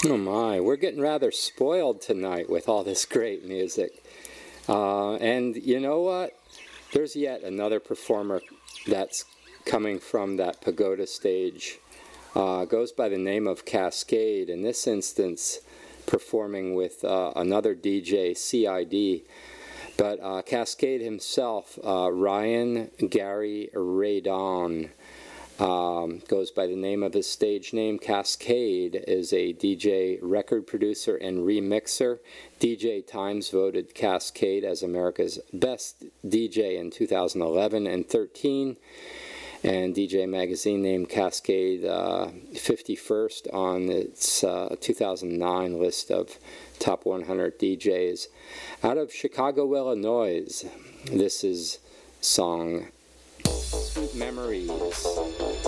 Oh my, we're getting rather spoiled tonight with all this great music. And you know what? There's yet another performer that's coming from that pagoda stage. Goes by the name of Cascade, in this instance performing with another DJ, CID. But Cascade himself, Ryan Gary Radon, goes by the name of his stage name. Cascade is a DJ, record producer, and remixer. DJ Times voted Cascade as America's best DJ in 2011 and 13. And DJ Magazine named Cascade 51st on its 2009 list of top 100 DJs. Out of Chicago, Illinois, this is song Sweet Memories.